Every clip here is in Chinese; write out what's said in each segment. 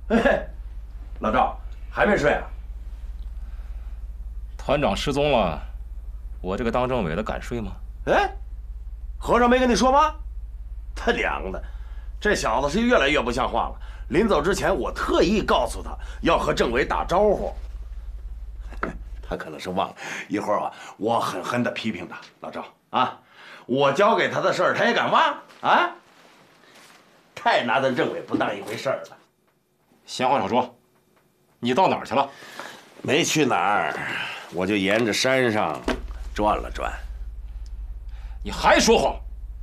嘿，老赵还没睡啊？ 团长失踪了，我这个当政委的敢睡吗？ 哎，和尚没跟你说吗？他娘的，这小子是越来越不像话了。临走之前，我特意告诉他要和政委打招呼，他可能是忘了。一会儿啊，我狠狠地批评他。老赵啊，我交给他的事儿，他也敢忘啊？太拿咱政委不当一回事儿了。 闲话少说，你到哪儿去了？ 没去哪儿，我就沿着山上转了转。 你还说谎！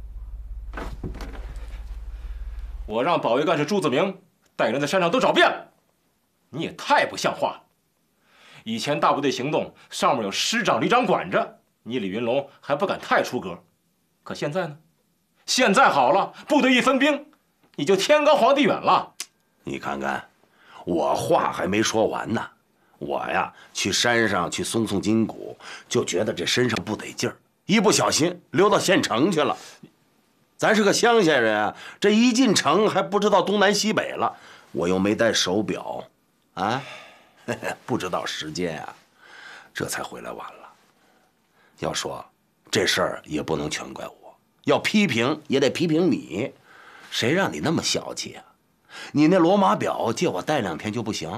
我让保卫干事朱子明带人在山上都找遍了，你也太不像话了。以前大部队行动上面有师长、旅长管着，你李云龙还不敢太出格。可现在呢？现在好了，部队一分兵，你就天高皇帝远了。 你看看，我话还没说完呢。我呀，去山上去松筋骨，就觉得这身上不得劲儿，一不小心溜到县城去了。咱是个乡下人啊，这一进城还不知道东南西北了，我又没带手表，啊，不知道时间啊，这才回来晚了。要说这事儿也不能全怪我，要批评也得批评你，谁让你那么小气啊？你那罗马表借我戴2天就不行？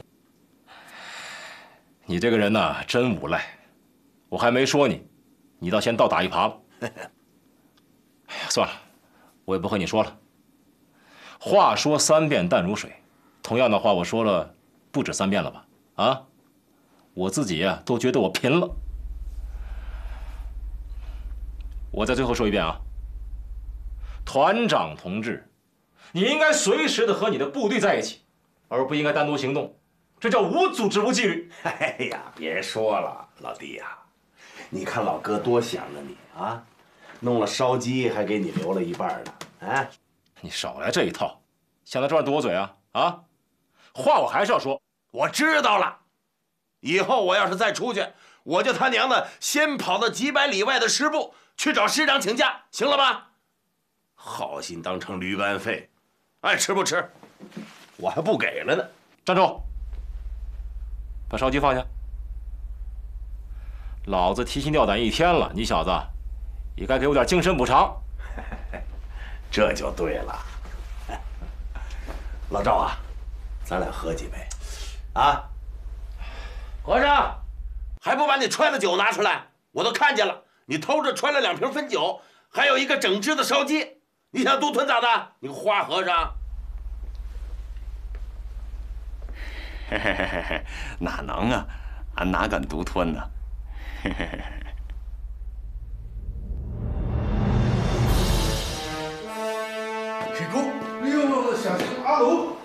你这个人呐，真无赖！我还没说你，你倒先倒打一耙了。哎呀，算了，我也不和你说了。话说3遍淡如水，同样的话我说了不止3遍了吧？啊，我自己呀都觉得我贫了。我再最后说一遍啊，团长同志，你应该随时的和你的部队在一起，而不应该单独行动。这叫无组织无纪律。 哎呀，别说了，老弟呀，你看老哥多想着你啊，弄了烧鸡还给你留了一半呢。哎， 你少来这一套，想在这儿堵我嘴啊？啊，话我还是要说。 我知道了，以后我要是再出去，我就他娘的先跑到几百里外的师部去找师长请假，行了吧？好心当成驴肝肺，爱吃不吃，我还不给了呢。 站住！把烧鸡放下！老子提心吊胆1天了，你小子也该给我点精神补偿。 这就对了。老赵啊，咱俩喝几杯，啊？和尚，还不把你揣的酒拿出来？我都看见了，你偷着揣了2瓶汾酒，还有一个整只的烧鸡，你想独吞咋的？你个花和尚！ 嘿嘿嘿嘿，哪能啊，俺哪敢独吞呢？嘿嘿嘿嘿。 开工，哎呦，下去阿楼。